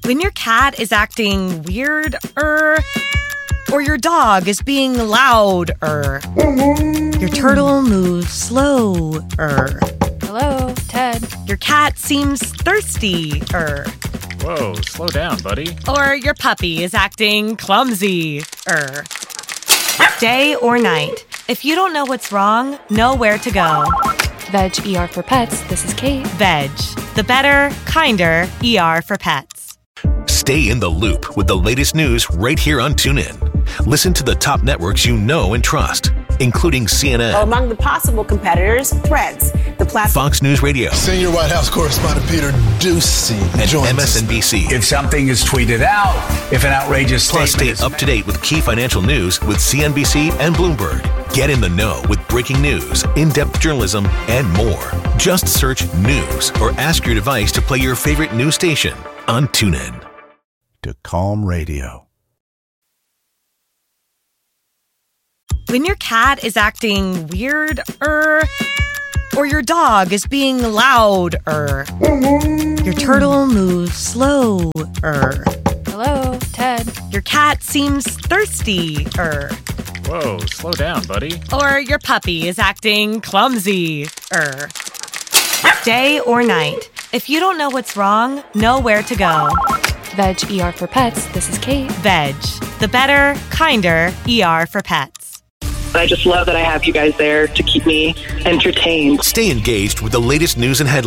When your cat is acting weird, or your dog is being loud, your turtle moves slow, Hello, Ted. Your cat seems thirsty, Whoa, slow down, buddy. or your puppy is acting clumsy, Day or night, if you don't know what's wrong, know where to go. Veg ER for Pets. This is Kate. Veg, the better, kinder ER for pets. Stay in the loop with the latest news right here on TuneIn. Listen to the top networks you know and trust, including CNN, Among the possible competitors, Threads, the platform. Fox News Radio, Senior White House correspondent Peter Doocy and joins us. MSNBC. If something is tweeted out, if an outrageous Plus, stay statement is up to date with key financial news with CNBC and Bloomberg. Get in the know with breaking news, in-depth journalism, and more. Just search news or ask your device to play your favorite news station on TuneIn. To Calm Radio. When your cat is acting weird, or your dog is being loud, your turtle moves slow, Hello, Ted. your cat seems thirsty, Whoa, slow down, buddy. or your puppy is acting clumsy, Day or night, if you don't know what's wrong, know where to go. Veg ER for Pets. This is Kate. Veg, the better, kinder ER for pets. I just love that I have you guys there to keep me entertained. Stay engaged with the latest news and headlines.